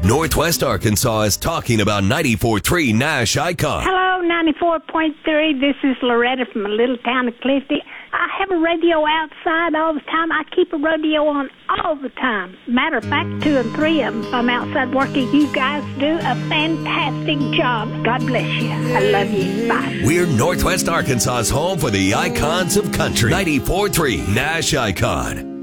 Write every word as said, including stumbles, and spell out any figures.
Northwest Arkansas is talking about ninety-four point three Nash Icon. Hello, ninety-four point three. This is Loretta from a little town of Clifty. I have a radio outside all the time. I keep a radio on all the time. Matter of fact, two and three of them, if I'm outside working, you guys do a fantastic job. God bless you. I love you. Bye. We're Northwest Arkansas's home for the icons of country. ninety-four point three Nash Icon.